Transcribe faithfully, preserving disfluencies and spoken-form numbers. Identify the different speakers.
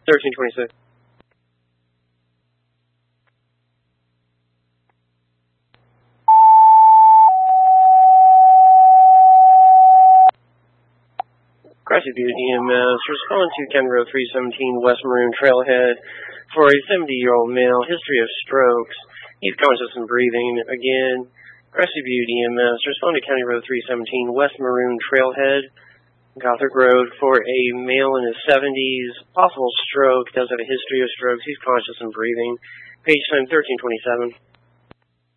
Speaker 1: thirteen twenty-six. Grassy Butte E M S, respond to County Road three seventeen West Maroon Trailhead for a seventy-year-old male, history of strokes. He's conscious and breathing. Again, Grassy Butte E M S, respond to County Road three seventeen West Maroon Trailhead, Gothic Road for a male in his seventies, possible stroke, does have a history of strokes. He's conscious and breathing. Page time thirteen twenty-seven.